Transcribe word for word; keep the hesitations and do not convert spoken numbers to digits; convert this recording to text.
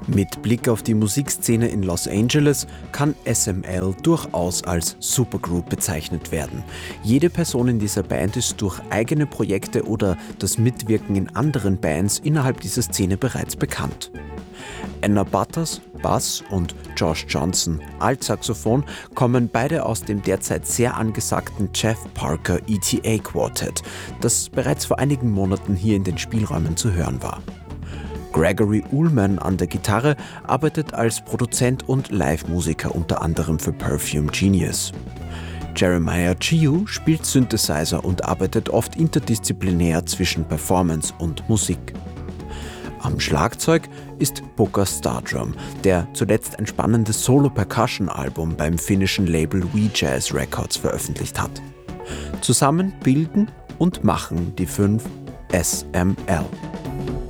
Mit Blick auf die Musikszene in Los Angeles kann S M L durchaus als Supergroup bezeichnet werden. Jede Person in dieser Band ist durch eigene Projekte oder das Mitwirken in anderen Bands innerhalb dieser Szene bereits bekannt. Anna Butters, Bass, und Josh Johnson, Altsaxophon, kommen beide aus dem derzeit sehr angesagten Jeff Parker E T A Quartet, das bereits vor einigen Monaten hier in den Spielräumen zu hören war. Gregory Ullman an der Gitarre arbeitet als Produzent und Live-Musiker unter anderem für Perfume Genius. Jeremiah Chiu spielt Synthesizer und arbeitet oft interdisziplinär zwischen Performance und Musik. Am Schlagzeug ist Booker Stardrum, der zuletzt ein spannendes Solo-Percussion-Album beim finnischen Label We Jazz Records veröffentlicht hat. Zusammen bilden und machen die fünf S M L.